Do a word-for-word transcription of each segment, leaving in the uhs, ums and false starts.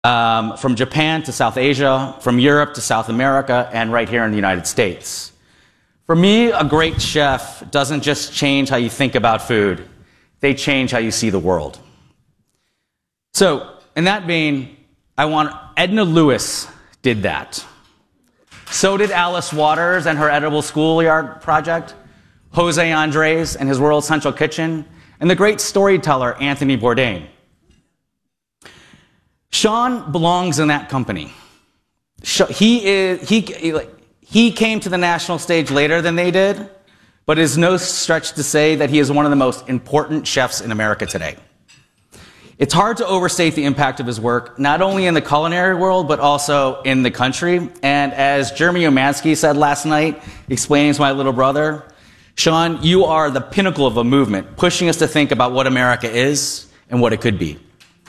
um, from Japan to South Asia, from Europe to South America, and right here in the United States. For me, a great chef doesn't just change how you think about food, they change how you see the world. So, in that vein, I want Edna Lewis did that. So did Alice Waters and her Edible Schoolyard project, Jose Andres and his World Central Kitchen, and the great storyteller Anthony Bourdain. Sean belongs in that company. He is he he came to the national stage later than they did, but it is no stretch to say that he is one of the most important chefs in America today. It's hard to overstate the impact of his work, not only in the culinary world, but also in the country. And as Jeremy Omansky said last night, explaining to my little brother, Sean, you are the pinnacle of a movement, pushing us to think about what America is and what it could be.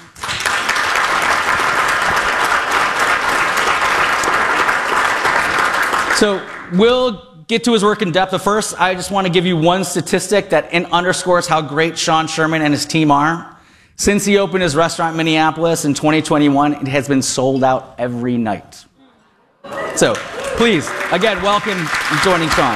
So we'll get to his work in depth, but first I just want to give you one statistic that underscores how great Sean Sherman and his team are. Since he opened his restaurant in Minneapolis in twenty twenty-one, it has been sold out every night. So please, again, welcome and joining Sean.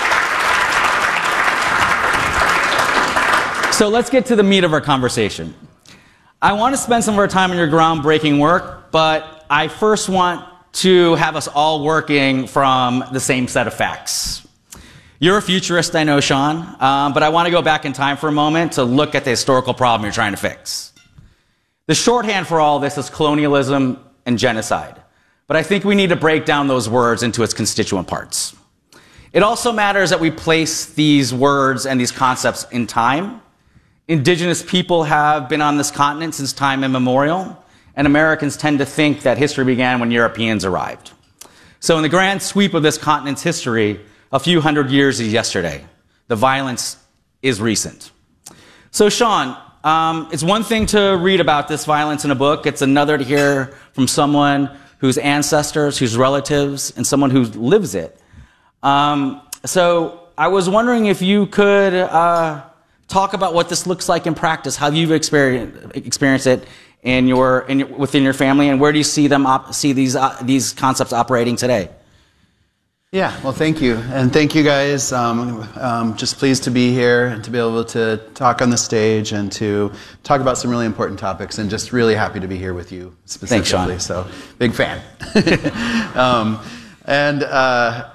So let's get to the meat of our conversation. I want to spend some of our time on your groundbreaking work, but I first want to have us all working from the same set of facts. You're a futurist, I know, Sean, um, but I want to go back in time for a moment to look at the historical problem you're trying to fix. The shorthand for all this is colonialism and genocide, but I think we need to break down those words into its constituent parts. It also matters that we place these words and these concepts in time. Indigenous people have been on this continent since time immemorial, and Americans tend to think that history began when Europeans arrived. So in the grand sweep of this continent's history, a few hundred years is yesterday. The violence is recent. So Sean, um, it's one thing to read about this violence in a book. It's another to hear from someone whose ancestors, whose relatives, and someone who lives it. Um, so I was wondering if you could uh, talk about what this looks like in practice, how you've experienced, experienced it in your, in your, within your family, and where do you see them op- see these uh, these concepts operating today? Yeah, well, thank you. And thank you guys. Um, um, just pleased to be here and to be able to talk on the stage and to talk about some really important topics, and just really happy to be here with you specifically. Thanks, Sean. So, big fan. um, and uh,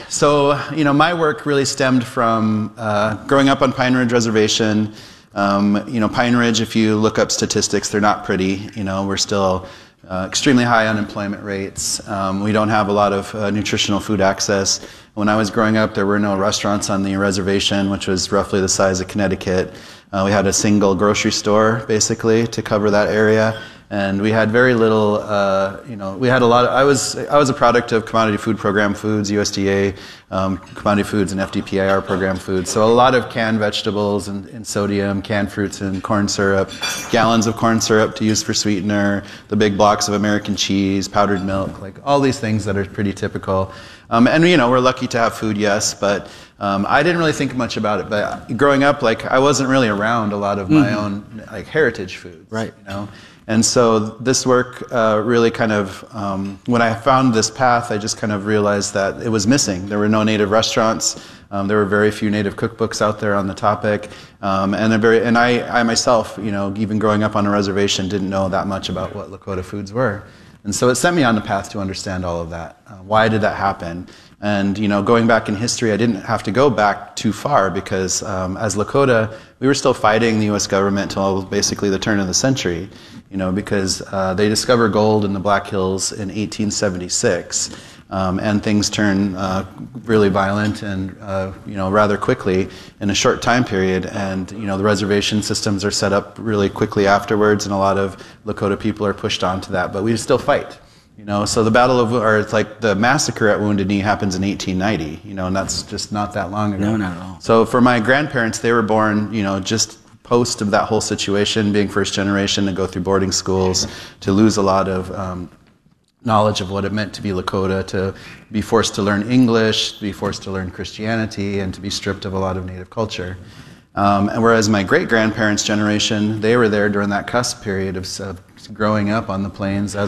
so, you know, my work really stemmed from uh, growing up on Pine Ridge Reservation. Um, you know, Pine Ridge, if you look up statistics, they're not pretty. You know, we're still Uh, extremely high unemployment rates. Um, we don't have a lot of uh, nutritional food access. When I was growing up, there were no restaurants on the reservation, which was roughly the size of Connecticut. Uh, we had a single grocery store, basically, to cover that area. And we had very little, uh, you know, we had a lot of, I was, I was a product of Commodity Food Program Foods, U S D A, um, Commodity Foods and F D P I R program foods. So a lot of canned vegetables and, and sodium, canned fruits and corn syrup, gallons of corn syrup to use for sweetener, the big blocks of American cheese, powdered milk, like all these things that are pretty typical. Um, and, you know, we're lucky to have food, yes, but um, I didn't really think much about it. But growing up, like, I wasn't really around a lot of my mm-hmm. own, like, heritage foods. Right. You know? And so this work uh, really kind of, um, when I found this path, I just kind of realized that it was missing. There were no native restaurants. Um, there were very few native cookbooks out there on the topic. Um, and a very, and I, I myself, you know, even growing up on a reservation, didn't know that much about what Lakota foods were. And so it set me on the path to understand all of that. Uh, why did that happen? And, you know, going back in history, I didn't have to go back too far because um, as Lakota, we were still fighting the U S government until basically the turn of the century, you know, because uh, they discovered gold in the Black Hills in eighteen seventy-six. Um, and things turn uh, really violent and, uh, you know, rather quickly in a short time period. And, you know, the reservation systems are set up really quickly afterwards, and a lot of Lakota people are pushed onto that. But we still fight, you know. So the Battle of, or it's like the massacre at Wounded Knee happens in eighteen ninety, you know, and that's just not that long ago. No, not at all. So for my grandparents, they were born, you know, just post of that whole situation, being first generation, to go through boarding schools, to lose a lot of um, knowledge of what it meant to be Lakota, to be forced to learn English, to be forced to learn Christianity, and to be stripped of a lot of native culture. Um, and whereas my great-grandparents' generation, they were there during that cusp period of, of growing up on the plains as